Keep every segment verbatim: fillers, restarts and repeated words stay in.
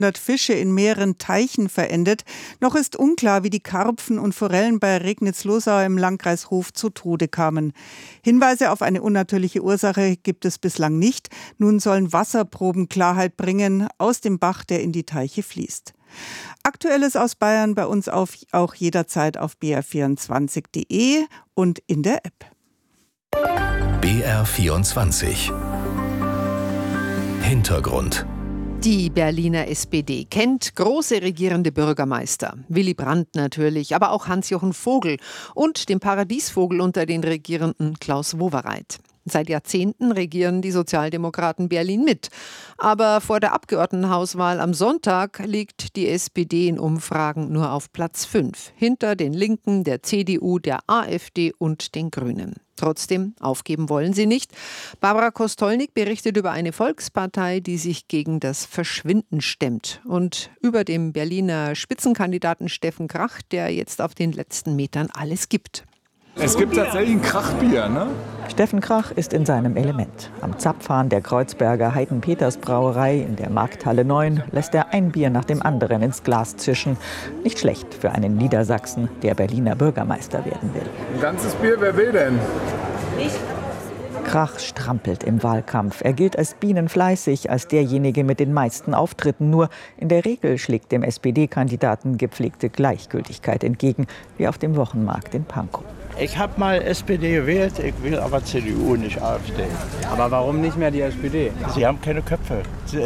hundert Fische in mehreren Teichen verendet. Noch ist unklar, wie die Karpfen und Forellen bei Regnitz-Losau im Landkreis Hof zu Tode kamen. Hinweise auf eine unnatürliche Ursache gibt es bislang nicht. Nun sollen Wasserproben Klarheit bringen aus dem Bach, der in die Teiche fließt. Aktuelles aus Bayern bei uns auf, auch jederzeit auf b r vierundzwanzig punkt d e und in der App. B R vierundzwanzig Hintergrund. Die Berliner S P D kennt große regierende Bürgermeister. Willy Brandt natürlich, aber auch Hans-Jochen Vogel und den Paradiesvogel unter den Regierenden Klaus Wowereit. Seit Jahrzehnten regieren die Sozialdemokraten Berlin mit. Aber vor der Abgeordnetenhauswahl am Sonntag liegt die S P D in Umfragen nur auf Platz fünf, hinter den Linken, der C D U, der AfD und den Grünen. Trotzdem, aufgeben wollen sie nicht. Barbara Kostolnik berichtet über eine Volkspartei, die sich gegen das Verschwinden stemmt. Und über den Berliner Spitzenkandidaten Steffen Krach, der jetzt auf den letzten Metern alles gibt. Es gibt tatsächlich ein Krachbier, ne? Steffen Krach ist in seinem Element. Am Zapfhahn der Kreuzberger Heiden-Peters-Brauerei in der Markthalle neun lässt er ein Bier nach dem anderen ins Glas zischen. Nicht schlecht für einen Niedersachsen, der Berliner Bürgermeister werden will. Ein ganzes Bier, wer will denn? Ich. Krach strampelt im Wahlkampf. Er gilt als bienenfleißig, als derjenige mit den meisten Auftritten. Nur in der Regel schlägt dem S P D-Kandidaten gepflegte Gleichgültigkeit entgegen, wie auf dem Wochenmarkt in Pankow. Ich habe mal S P D gewählt, ich will aber C D U, nicht AfD. Aber warum nicht mehr die S P D? Sie haben keine Köpfe.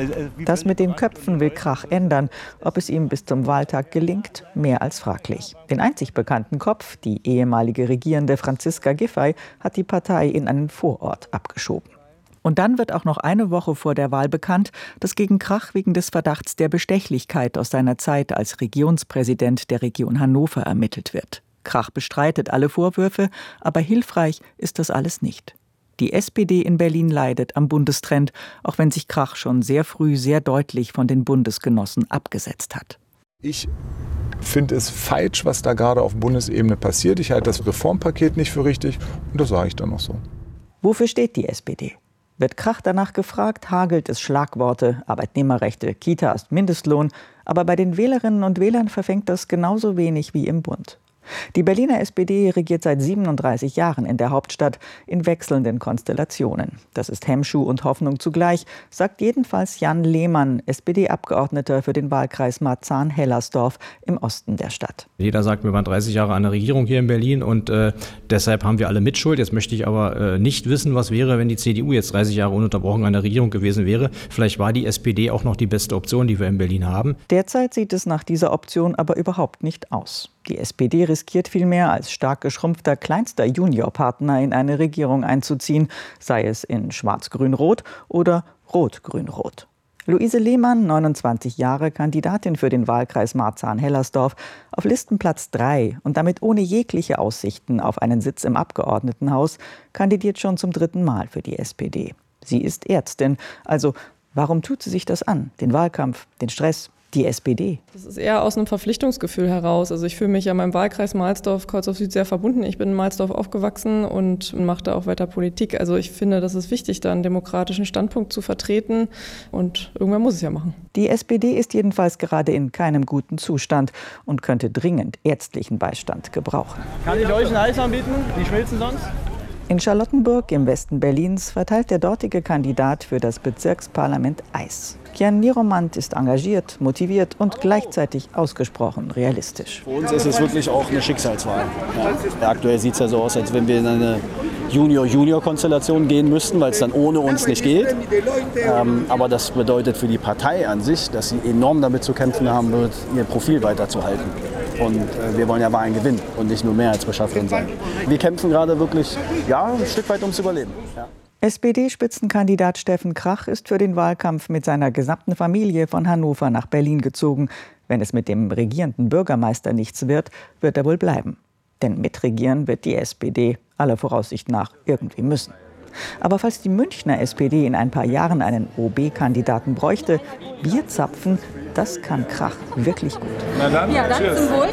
Das mit den Köpfen will Krach ändern. Ob es ihm bis zum Wahltag gelingt, mehr als fraglich. Den einzig bekannten Kopf, die ehemalige Regierende Franziska Giffey, hat die Partei in einen Vorort abgeschoben. Und dann wird auch noch eine Woche vor der Wahl bekannt, dass gegen Krach wegen des Verdachts der Bestechlichkeit aus seiner Zeit als Regionspräsident der Region Hannover ermittelt wird. Krach bestreitet alle Vorwürfe, aber hilfreich ist das alles nicht. Die S P D in Berlin leidet am Bundestrend, auch wenn sich Krach schon sehr früh sehr deutlich von den Bundesgenossen abgesetzt hat. Ich finde es falsch, was da gerade auf Bundesebene passiert. Ich halte das Reformpaket nicht für richtig und das sage ich dann noch so. Wofür steht die S P D? Wird Krach danach gefragt, hagelt es Schlagworte, Arbeitnehmerrechte, Kitas, Mindestlohn. Aber bei den Wählerinnen und Wählern verfängt das genauso wenig wie im Bund. Die Berliner S P D regiert seit siebenunddreißig Jahren in der Hauptstadt in wechselnden Konstellationen. Das ist Hemmschuh und Hoffnung zugleich, sagt jedenfalls Jan Lehmann, S P D-Abgeordneter für den Wahlkreis Marzahn-Hellersdorf im Osten der Stadt. Jeder sagt, wir waren dreißig Jahre an der Regierung hier in Berlin und äh, deshalb haben wir alle Mitschuld. Jetzt möchte ich aber äh, nicht wissen, was wäre, wenn die C D U jetzt dreißig Jahre ununterbrochen an der Regierung gewesen wäre. Vielleicht war die S P D auch noch die beste Option, die wir in Berlin haben. Derzeit sieht es nach dieser Option aber überhaupt nicht aus. Die S P D riskiert vielmehr, als stark geschrumpfter kleinster Juniorpartner in eine Regierung einzuziehen, sei es in Schwarz-Grün-Rot oder Rot-Grün-Rot. Luise Lehmann, neunundzwanzig Jahre, Kandidatin für den Wahlkreis Marzahn-Hellersdorf, auf Listenplatz drei und damit ohne jegliche Aussichten auf einen Sitz im Abgeordnetenhaus, kandidiert schon zum dritten Mal für die S P D. Sie ist Ärztin, also warum tut sie sich das an? Den Wahlkampf, den Stress? Die S P D. Das ist eher aus einem Verpflichtungsgefühl heraus. Also ich fühle mich ja meinem Wahlkreis Mahlsdorf-Kaulsdorf-Süd sehr verbunden. Ich bin in Mahlsdorf aufgewachsen und mache da auch weiter Politik. Also ich finde, das ist wichtig, da einen demokratischen Standpunkt zu vertreten. Und irgendwann muss es ja machen. Die S P D ist jedenfalls gerade in keinem guten Zustand und könnte dringend ärztlichen Beistand gebrauchen. Kann ich euch ein Eis anbieten? Die schmilzen sonst? In Charlottenburg im Westen Berlins verteilt der dortige Kandidat für das Bezirksparlament Eis. Kian Nieromant ist engagiert, motiviert und gleichzeitig ausgesprochen realistisch. Für uns ist es wirklich auch eine Schicksalswahl. Ja. Aktuell sieht es ja so aus, als wenn wir in eine Junior-Junior-Konstellation gehen müssten, weil es dann ohne uns nicht geht. Ähm, aber das bedeutet für die Partei an sich, dass sie enorm damit zu kämpfen haben wird, ihr Profil weiterzuhalten. Und äh, wir wollen ja Wahlen gewinnen und nicht nur Mehrheitsbeschafferin sein. Wir kämpfen gerade wirklich ja, ein Stück weit ums Überleben. Ja. S P D-Spitzenkandidat Steffen Krach ist für den Wahlkampf mit seiner gesamten Familie von Hannover nach Berlin gezogen. Wenn es mit dem regierenden Bürgermeister nichts wird, wird er wohl bleiben. Denn mitregieren wird die S P D aller Voraussicht nach irgendwie müssen. Aber falls die Münchner S P D in ein paar Jahren einen O B-Kandidaten bräuchte, Bierzapfen, das kann Krach wirklich gut. Na dann, ja, dann tschüss. zum Wohl.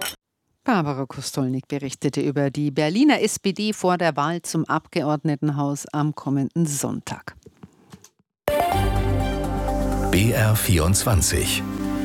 Barbara Kostolnik berichtete über die Berliner S P D vor der Wahl zum Abgeordnetenhaus am kommenden Sonntag. B R vierundzwanzig.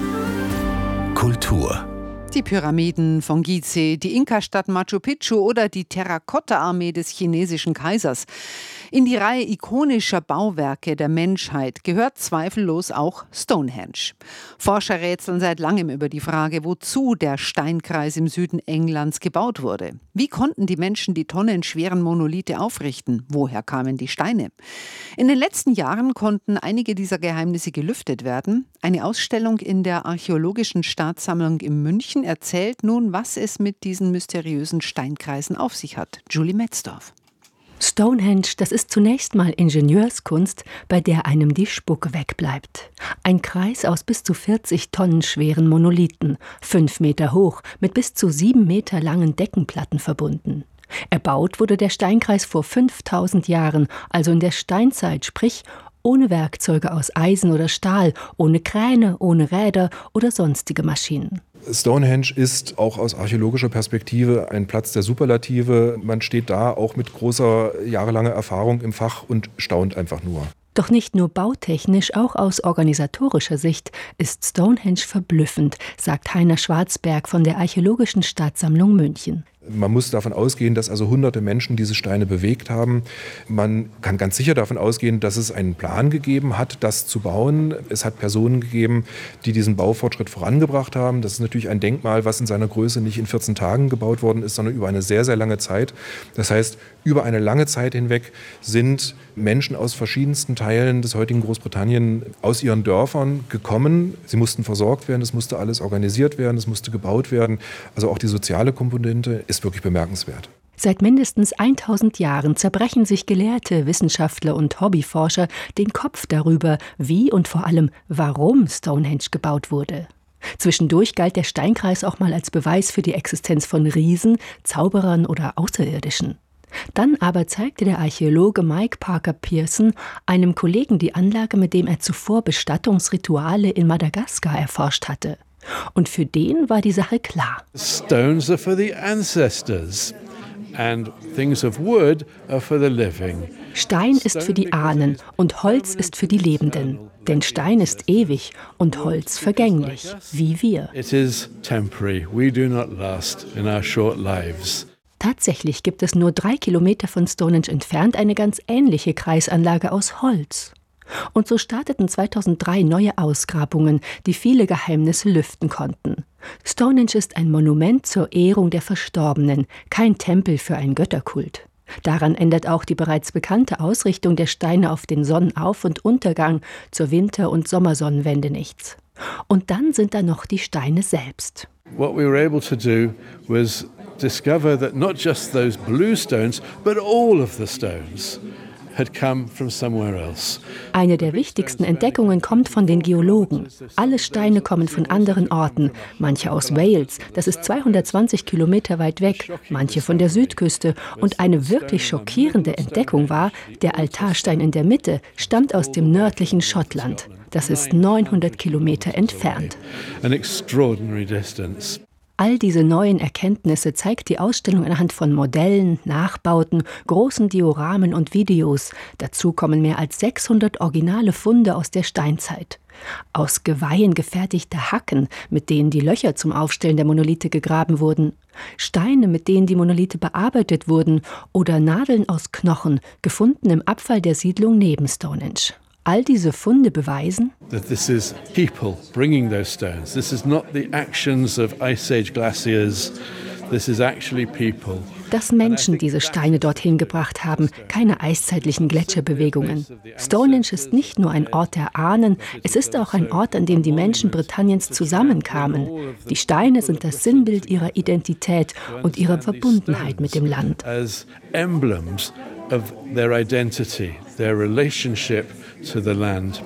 Kultur. Die Pyramiden von Gizeh, die Inka-Stadt Machu Picchu oder die Terrakotta-Armee des chinesischen Kaisers. In die Reihe ikonischer Bauwerke der Menschheit gehört zweifellos auch Stonehenge. Forscher rätseln seit langem über die Frage, wozu der Steinkreis im Süden Englands gebaut wurde. Wie konnten die Menschen die tonnenschweren Monolithe aufrichten? Woher kamen die Steine? In den letzten Jahren konnten einige dieser Geheimnisse gelüftet werden. Eine Ausstellung in der Archäologischen Staatssammlung in München erzählt nun, was es mit diesen mysteriösen Steinkreisen auf sich hat. Julie Metzdorf. Stonehenge, das ist zunächst mal Ingenieurskunst, bei der einem die Spucke wegbleibt. Ein Kreis aus bis zu vierzig Tonnen schweren Monolithen, fünf Meter hoch, mit bis zu sieben Meter langen Deckenplatten verbunden. Erbaut wurde der Steinkreis vor fünftausend Jahren, also in der Steinzeit, sprich ohne Werkzeuge aus Eisen oder Stahl, ohne Kräne, ohne Räder oder sonstige Maschinen. Stonehenge ist auch aus archäologischer Perspektive ein Platz der Superlative. Man steht da auch mit großer, jahrelanger Erfahrung im Fach und staunt einfach nur. Doch nicht nur bautechnisch, auch aus organisatorischer Sicht ist Stonehenge verblüffend, sagt Heiner Schwarzberg von der Archäologischen Staatssammlung München. Man muss davon ausgehen, dass also hunderte Menschen diese Steine bewegt haben. Man kann ganz sicher davon ausgehen, dass es einen Plan gegeben hat, das zu bauen. Es hat Personen gegeben, die diesen Baufortschritt vorangebracht haben. Das ist natürlich ein Denkmal, was in seiner Größe nicht in vierzehn Tagen gebaut worden ist, sondern über eine sehr, sehr lange Zeit. Das heißt, über eine lange Zeit hinweg sind Menschen aus verschiedensten Teilen des heutigen Großbritannien aus ihren Dörfern gekommen. Sie mussten versorgt werden, es musste alles organisiert werden, es musste gebaut werden. Also auch die soziale Komponente ist wirklich bemerkenswert. Seit mindestens tausend Jahren zerbrechen sich Gelehrte, Wissenschaftler und Hobbyforscher den Kopf darüber, wie und vor allem warum Stonehenge gebaut wurde. Zwischendurch galt der Steinkreis auch mal als Beweis für die Existenz von Riesen, Zauberern oder Außerirdischen. Dann aber zeigte der Archäologe Mike Parker Pearson einem Kollegen die Anlage, mit dem er zuvor Bestattungsrituale in Madagaskar erforscht hatte. Und für den war die Sache klar. Stones are for the ancestors and things of wood are for the living. Stein ist für die Ahnen und Holz ist für die Lebenden. Denn Stein ist ewig und Holz vergänglich, wie wir. It is temporary. We do not last in our short lives. Tatsächlich gibt es nur drei Kilometer von Stonehenge entfernt eine ganz ähnliche Kreisanlage aus Holz. Und so starteten zweitausenddrei neue Ausgrabungen, die viele Geheimnisse lüften konnten. Stonehenge ist ein Monument zur Ehrung der Verstorbenen, kein Tempel für einen Götterkult. Daran ändert auch die bereits bekannte Ausrichtung der Steine auf den Sonnenauf- und Untergang zur Winter- und Sommersonnenwende nichts. Und dann sind da noch die Steine selbst. What we were able to do was discover that not just those blue stones, but all of the stones had come from somewhere else. Eine der wichtigsten Entdeckungen kommt von den Geologen. Alle Steine kommen von anderen Orten, manche aus Wales, das ist zweihundertzwanzig Kilometer weit weg, manche von der Südküste. Und eine wirklich schockierende Entdeckung war, der Altarstein in der Mitte stammt aus dem nördlichen Schottland. Das ist neunhundert Kilometer entfernt. An extraordinary distance. All diese neuen Erkenntnisse zeigt die Ausstellung anhand von Modellen, Nachbauten, großen Dioramen und Videos. Dazu kommen mehr als sechshundert originale Funde aus der Steinzeit. Aus Geweihen gefertigte Hacken, mit denen die Löcher zum Aufstellen der Monolithe gegraben wurden. Steine, mit denen die Monolithe bearbeitet wurden. Oder Nadeln aus Knochen, gefunden im Abfall der Siedlung neben Stonehenge. All diese Funde beweisen, that this is people bringing those stones. This is not the actions of Ice Age glaciers. This is actually people. Dass Menschen diese Steine dorthin gebracht haben, keine eiszeitlichen Gletscherbewegungen. Stonehenge ist nicht nur ein Ort der Ahnen, es ist auch ein Ort, an dem die Menschen Britanniens zusammenkamen. Die Steine sind das Sinnbild ihrer Identität und ihrer Verbundenheit mit dem Land. As emblems of their identity, their relationship to the land.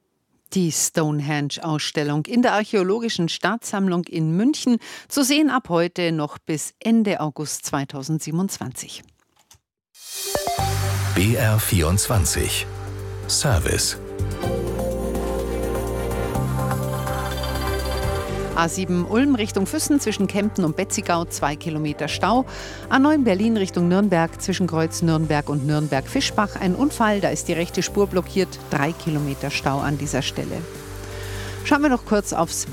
Die Stonehenge-Ausstellung in der Archäologischen Staatssammlung in München, zu sehen ab heute noch bis Ende August zweitausendsiebenundzwanzig. B R vierundzwanzig Service. A sieben Ulm Richtung Füssen zwischen Kempten und Betzigau zwei Kilometer Stau. A neun Berlin Richtung Nürnberg zwischen Kreuz Nürnberg und Nürnberg-Fischbach ein Unfall, da ist die rechte Spur blockiert, drei Kilometer Stau an dieser Stelle. Schauen wir noch kurz aufs